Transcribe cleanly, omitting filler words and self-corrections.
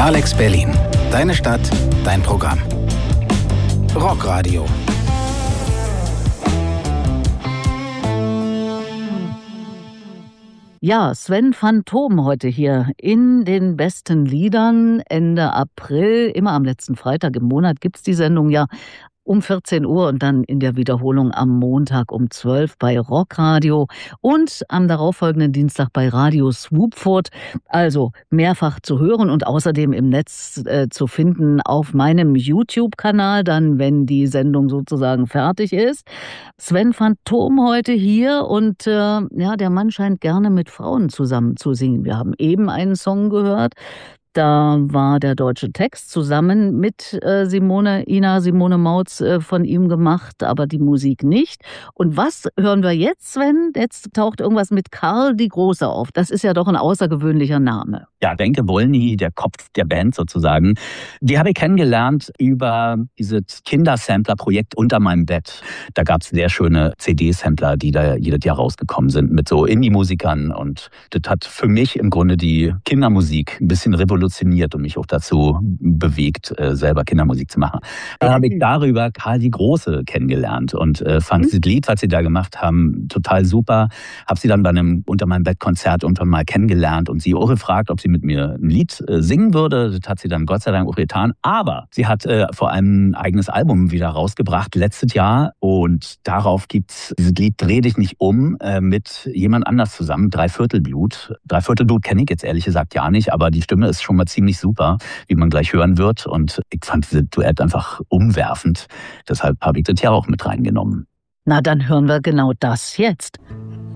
Alex Berlin. Deine Stadt, dein Programm. Rockradio. Ja, Sven Phantom heute hier in den besten Liedern Ende April. Immer am letzten Freitag im Monat gibt's die Sendung ja um 14 Uhr und dann in der Wiederholung am Montag um 12 bei Rockradio und am darauffolgenden Dienstag bei Radio Swoopfurt. Also mehrfach zu hören und außerdem im Netz zu finden auf meinem YouTube-Kanal, dann wenn die Sendung sozusagen fertig ist. Sven Phantom heute hier und ja, der Mann scheint gerne mit Frauen zusammen zu singen. Wir haben eben einen Song gehört. Da war der deutsche Text zusammen mit Simone Mautz von ihm gemacht, aber die Musik nicht. Und was hören wir jetzt, Sven? Jetzt taucht irgendwas mit Karl die Große auf. Das ist ja doch ein außergewöhnlicher Name. Ja, Wenke Wollny, der Kopf der Band sozusagen. Die habe ich kennengelernt über dieses Kindersampler-Projekt Unter meinem Bett. Da gab es sehr schöne CD-Sampler, die da jedes Jahr rausgekommen sind mit so Indie-Musikern. Und das hat für mich im Grunde die Kindermusik ein bisschen revolutioniert und mich auch dazu bewegt, selber Kindermusik zu machen. Dann habe ich darüber Karl die Große kennengelernt und fand dieses Lied, was sie da gemacht haben, total super. Habe sie dann bei einem Unter meinem Bett-Konzert irgendwann mal kennengelernt und sie auch gefragt, ob sie mit mir ein Lied singen würde. Das hat sie dann Gott sei Dank auch getan. Aber sie hat vor allem ein eigenes Album wieder rausgebracht, letztes Jahr. Und darauf gibt's dieses Lied Dreh dich nicht um mit jemand anders zusammen, Dreiviertelblut. Dreiviertelblut kenne ich jetzt ehrlich gesagt ja nicht, aber die Stimme ist schon mal ziemlich super, wie man gleich hören wird. Und ich fand dieses Duett einfach umwerfend. Deshalb habe ich das ja auch mit reingenommen. Na, dann hören wir genau das jetzt.